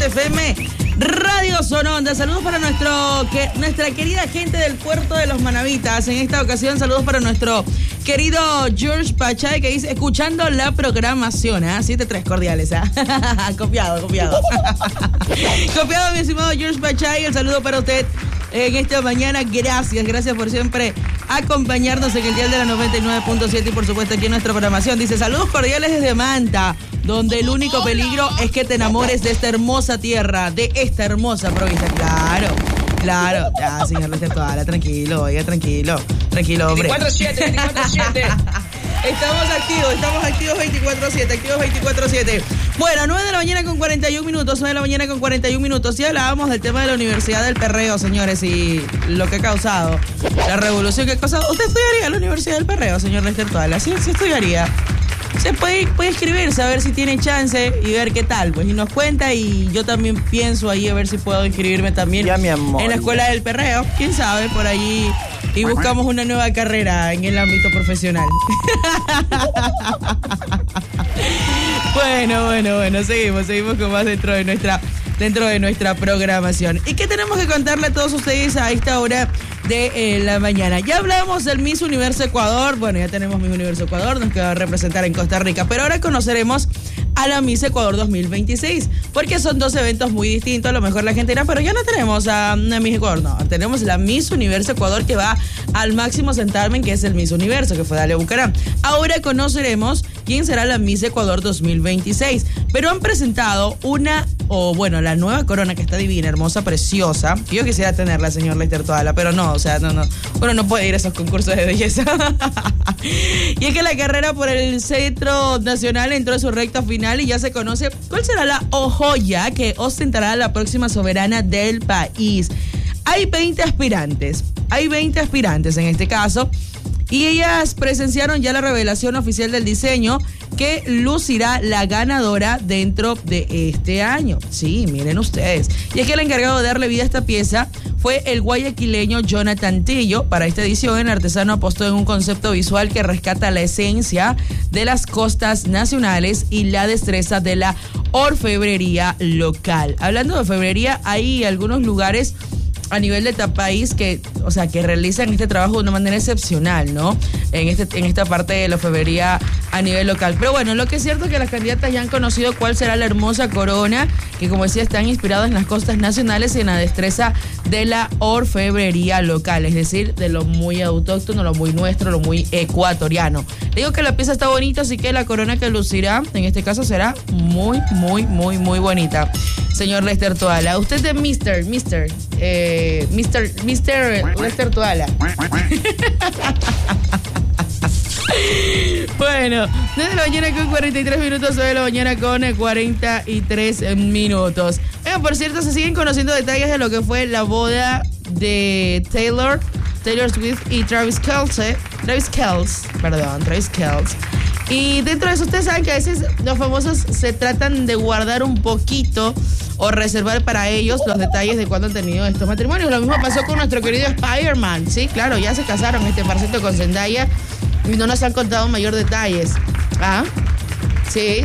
97 FM, Radio Sononda. Saludos para nuestra querida gente del puerto de los Manavitas. En esta ocasión, saludos para nuestro querido George Pachay, que dice, escuchando la programación, 7-3 cordiales, copiado. Copiado, mi estimado George Pachay. El saludo para usted en esta mañana. Gracias por siempre acompañarnos en el dial de la 99.7 y por supuesto aquí en nuestra programación. Dice, saludos cordiales desde Manta, donde el único peligro es que te enamores de esta hermosa tierra, de esta hermosa provincia. Claro. Ya, señor Lester Toala, tranquilo, hombre. 24/7. Estamos activos 24/7. Bueno, 9 de la mañana con 41 minutos. Ya hablábamos del tema de la Universidad del Perreo, señores, y lo que ha causado, la revolución que ha causado. ¿Usted estudiaría en la Universidad del Perreo, señor Lester Toala? Sí estudiaría. Se puede escribirse a ver si tiene chance y ver qué tal, pues, y nos cuenta, y yo también pienso ahí a ver si puedo inscribirme también ya, mi amor, en la Escuela del Perreo, quién sabe, por allí, y buscamos una nueva carrera en el ámbito profesional. Bueno, seguimos con más dentro de nuestra programación. ¿Y qué tenemos que contarle a todos ustedes a esta hora de la mañana? Ya hablamos del Miss Universo Ecuador. Bueno, ya tenemos Miss Universo Ecuador, nos queda representar en Costa Rica, pero ahora conoceremos a la Miss Ecuador 2026, porque son dos eventos muy distintos. A lo mejor la gente dirá, pero ya no tenemos a una Miss Ecuador. No, tenemos la Miss Universo Ecuador, que va al máximo certamen, que es el Miss Universo, que fue Dalia Bucaram. Ahora conoceremos quién será la Miss Ecuador 2026, pero han presentado la nueva corona, que está divina, hermosa, preciosa. Yo quisiera tenerla, señor Lester Toala, pero no, uno no puede ir a esos concursos de belleza. Y es que la carrera por el Centro Nacional entró en su recta final y ya se conoce cuál será la joya que ostentará la próxima soberana del país. Hay 20 aspirantes en este caso, y ellas presenciaron ya la revelación oficial del diseño que lucirá la ganadora dentro de este año. Sí, miren ustedes. Y es que el encargado de darle vida a esta pieza fue el guayaquileño Jonathan Tillo. Para esta edición, el artesano apostó en un concepto visual que rescata la esencia de las costas nacionales y la destreza de la orfebrería local. Hablando de orfebrería, hay algunos lugares a nivel de país que realizan este trabajo de una manera excepcional, ¿no? En esta parte de la orfebrería a nivel local. Pero bueno, lo que es cierto es que las candidatas ya han conocido cuál será la hermosa corona, que como decía, están inspiradas en las costas nacionales y en la destreza de la orfebrería local, es decir, de lo muy autóctono, lo muy nuestro, lo muy ecuatoriano. Le digo que la pieza está bonita, así que la corona que lucirá, en este caso, será muy bonita. Señor Lester Toala, usted de Mr. Lester Toala. Bueno, 9 de la mañana con 43 minutos, 9 de la mañana con 43 minutos. Por cierto, se siguen conociendo detalles de lo que fue la boda de Taylor Swift y Travis Kelce. Y dentro de eso, ustedes saben que a veces los famosos se tratan de guardar un poquito o reservar para ellos los detalles de cuándo han tenido estos matrimonios. Lo mismo pasó con nuestro querido Spider-Man, sí, claro, ya se casaron parcito con Zendaya y no nos han contado mayor detalles. Sí.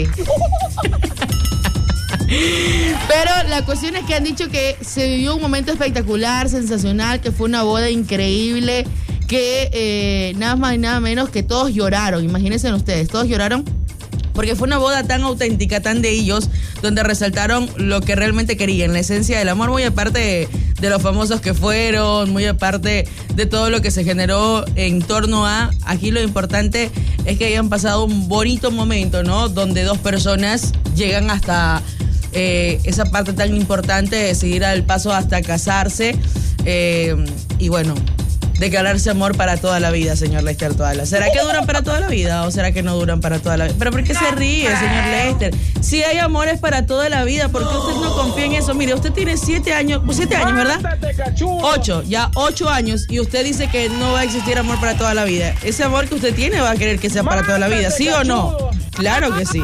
Pero la cuestión es que han dicho que se vivió un momento espectacular, sensacional, que fue una boda increíble, que nada más y nada menos que todos lloraron. Imagínense ustedes, todos lloraron porque fue una boda tan auténtica, tan de ellos, donde resaltaron lo que realmente querían, la esencia del amor, muy aparte de los famosos que fueron, muy aparte de todo lo que se generó en torno a. Aquí lo importante es que hayan pasado un bonito momento, ¿no? Donde dos personas llegan hasta esa parte tan importante de seguir al paso hasta casarse, y bueno, declararse amor para toda la vida, señor Lester Toala. ¿Será que duran para toda la vida o será que no duran para toda la vida? ¿Pero por qué se ríe, señor Lester? Si hay amores para toda la vida, ¿por qué usted no confía en eso? Mire, usted tiene 7 años, ¿verdad? 8 años, y usted dice que no va a existir amor para toda la vida. Ese amor que usted tiene va a querer que sea para toda la vida, ¿sí o no? Claro que sí.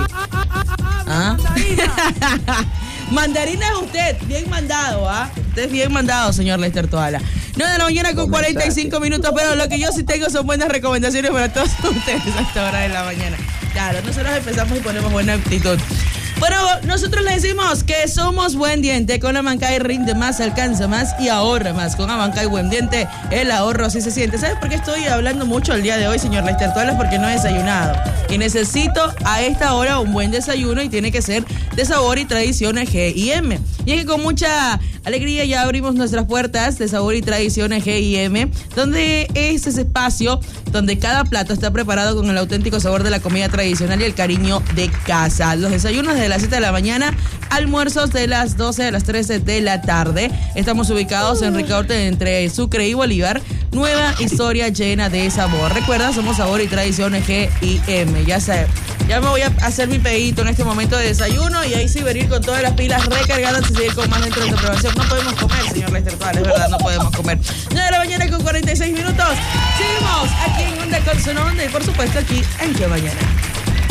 Mandarina es usted, bien mandado, Usted es bien mandado, señor Lester Toala. 9 de la mañana con 45 minutos, pero lo que yo sí tengo son buenas recomendaciones para todos ustedes a esta hora de la mañana. Claro, nosotros empezamos y ponemos buena actitud. Bueno, nosotros les decimos que somos Buen Diente. Con Abancay rinde más, alcanza más y ahorra más. Con Abancay Buen Diente, el ahorro así se siente. ¿Sabes por qué estoy hablando mucho el día de hoy, señor Lester Toales? Porque no he desayunado. Y necesito a esta hora un buen desayuno y tiene que ser de sabor y tradiciones G&M. Y es que con mucha alegría ya abrimos nuestras puertas de sabor y tradiciones G&M, donde es ese espacio donde cada plato está preparado con el auténtico sabor de la comida tradicional y el cariño de casa. Los desayunos de las 7 de la mañana, almuerzos de las 12 a las 13 de la tarde. Estamos ubicados en Ricaurte entre Sucre y Bolívar. Nueva historia llena de sabor. Recuerda, somos sabor y tradiciones G&M. Ya sé, ya me voy a hacer mi pedito en este momento de desayuno y ahí sí venir con todas las pilas recargadas y seguir con más dentro de esta programación. No podemos comer, señor Lester Toales, es verdad, no podemos comer. 9 de la mañana con 46 minutos. Seguimos aquí en Onda con Sononda y por supuesto aquí en Qué Mañana.